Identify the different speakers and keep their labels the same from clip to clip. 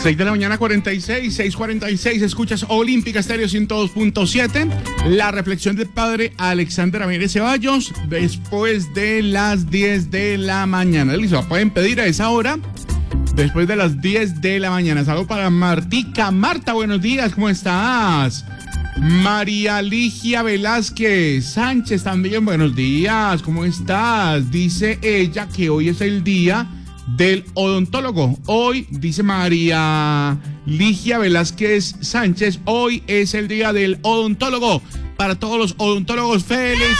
Speaker 1: 6 de la mañana, 6:46, escuchas Olímpica Estéreo 102.7. La reflexión del padre Alexander Ramírez Ceballos después de las 10 de la mañana. Listo, pueden pedir a esa hora, después de las 10 de la mañana. Saludos para Martica. Marta, buenos días, ¿cómo estás? María Ligia Velázquez Sánchez también, buenos días, ¿cómo estás? Dice ella que hoy es el día del odontólogo. Hoy, dice María Ligia Velázquez Sánchez, hoy es el día del odontólogo. Para todos los odontólogos, felicitaciones.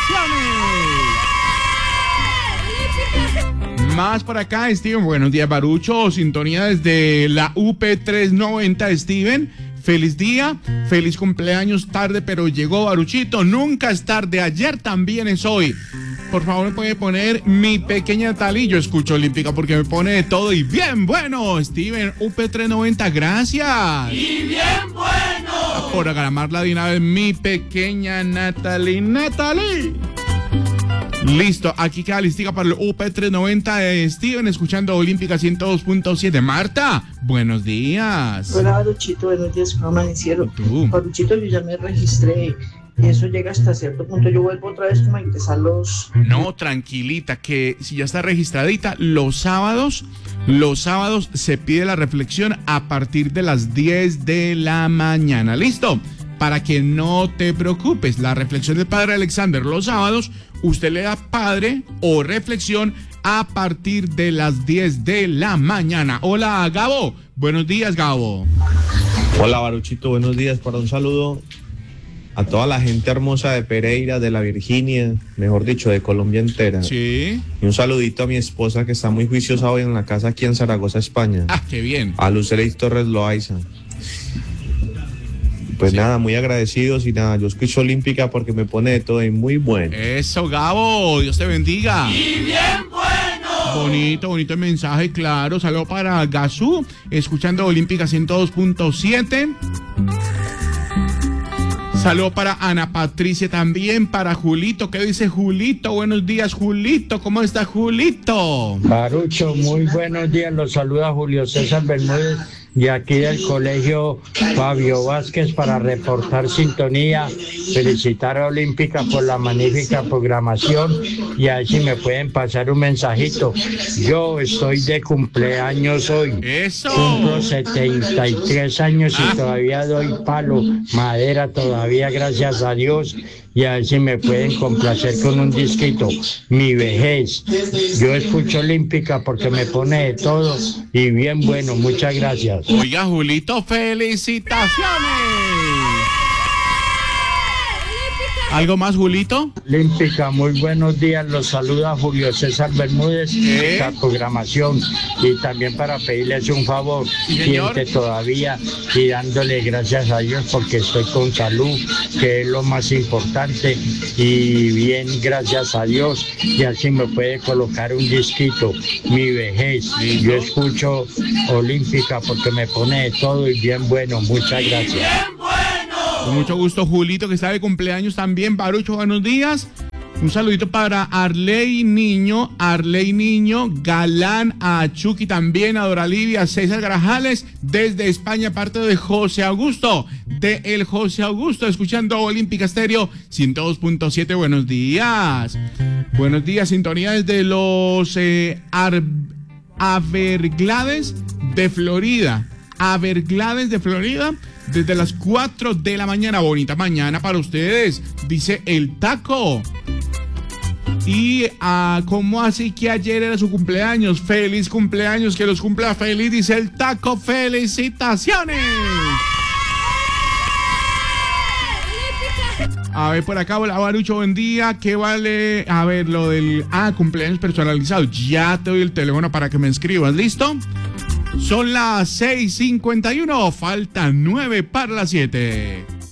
Speaker 1: Más por acá, Steven, buenos días, Barucho, sintonía desde la UP 390, Steven. Feliz día, feliz cumpleaños, tarde pero llegó, Baruchito, nunca es tarde, ayer también es hoy. Por favor, me puede poner Mi Pequeña Talí. Yo escucho Olímpica porque me pone de todo y bien bueno. Steven, UP390, gracias.
Speaker 2: Y bien bueno.
Speaker 1: Por agramarla de una vez, Mi Pequeña Natalie. Listo, aquí queda listica para el UP390 de Steven, escuchando Olímpica 102.7. Marta, buenos días.
Speaker 3: Hola, Baruchito, buenos días, ¿cómo amanecieron? Baruchito, yo ya me registré. Eso llega hasta cierto punto. Yo vuelvo otra vez como a ingresar los...
Speaker 1: No, tranquilita, que si ya está registradita, los sábados se pide la reflexión a partir de las 10 de la mañana. ¿Listo? Para que no te preocupes, la reflexión del padre Alexander los sábados, usted le da padre o reflexión a partir de las 10 de la mañana. Hola, Gabo. Buenos días, Gabo.
Speaker 4: Hola, Baruchito, buenos días. Para un saludo a toda la gente hermosa de Pereira, de la Virginia, mejor dicho, de Colombia entera.
Speaker 1: Sí.
Speaker 4: Y un saludito a mi esposa que está muy juiciosa hoy en la casa aquí en Zaragoza, España.
Speaker 1: Ah, qué bien.
Speaker 4: A Lucelis Torres Loaiza. Pues sí. Nada, muy agradecidos y nada, yo escucho Olímpica porque me pone de todo y muy bueno.
Speaker 1: Eso, Gabo, Dios te bendiga.
Speaker 2: Y bien bueno.
Speaker 1: Bonito el mensaje, claro. Saludo para Gazú, escuchando Olímpica 102.7. Saludo para Ana Patricia también, para Julito. ¿Qué dice Julito? Buenos días, Julito. ¿Cómo está, Julito?
Speaker 5: Barucho, muy buenos días. Los saluda Julio César Bermúdez y aquí del colegio Fabio Vázquez para reportar sintonía, felicitar a Olímpica por la magnífica programación y a ver si me pueden pasar un mensajito. Yo estoy de cumpleaños hoy.
Speaker 1: ¡Eso!
Speaker 5: Cumplo 73 años y todavía doy palo, madera todavía, gracias a Dios. Y a ver si me pueden complacer con un disquito, Mi Vejez. Yo escucho Olímpica porque me pone de todo y bien bueno, muchas gracias.
Speaker 1: Oiga, Julito, felicitaciones. ¿Algo más, Julito?
Speaker 5: Olímpica, muy buenos días. Los saluda Julio César Bermúdez, la programación. Y también para pedirles un favor, siempre todavía y dándole gracias a Dios porque estoy con salud, que es lo más importante. Y bien, gracias a Dios. Y así me puede colocar un disquito, Mi Vejez. Yo escucho Olímpica porque me pone de todo y bien bueno. Muchas gracias.
Speaker 1: Con mucho gusto, Julito, que está de cumpleaños también. Barucho, buenos días. Un saludito para Arley Niño, Galán, a Chucky también, a Doralivia, a César Grajales, desde España, parte de José Augusto, de el José Augusto, escuchando Olímpica Estéreo 102.7. Buenos días. Buenos días, sintonía desde los Everglades de Florida. Desde las 4 de la mañana, bonita mañana para ustedes, dice el Taco. Y ¿cómo así que ayer era su cumpleaños? Feliz cumpleaños, que los cumpla feliz, dice el Taco, felicitaciones. A ver, por acá, hola, Barucho, buen día. ¿Qué vale? A ver, lo del cumpleaños personalizado. Ya te doy el teléfono para que me escribas, ¿listo? Son las 6:51, faltan 9 para las 7.